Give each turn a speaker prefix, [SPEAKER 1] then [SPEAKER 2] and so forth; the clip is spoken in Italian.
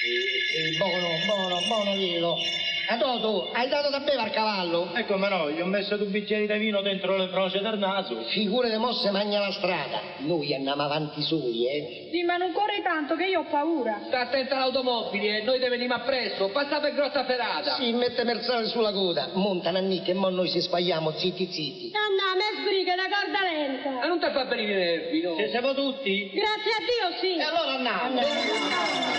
[SPEAKER 1] Buono Lilo. A tu, hai dato da bere al cavallo?
[SPEAKER 2] Ecco, ma no, gli ho messo 2 bicchieri di vino dentro le froce del naso.
[SPEAKER 1] Figure di mosse magna la strada. Noi andiamo avanti soli,
[SPEAKER 3] Sì, ma non corri tanto che io ho paura.
[SPEAKER 4] Sta attenta all'automobile, noi te veniamo appresso, passa per grossa ferata.
[SPEAKER 1] Si mette merzale sulla coda, monta Nannicca e mo noi si sbagliamo, zitti.
[SPEAKER 3] Anna, me sbriga, è una corda lenta.
[SPEAKER 4] Ma non ti fa venire i nervi, no?
[SPEAKER 2] Ci siamo tutti?
[SPEAKER 3] Grazie a Dio, sì.
[SPEAKER 1] E allora andiamo.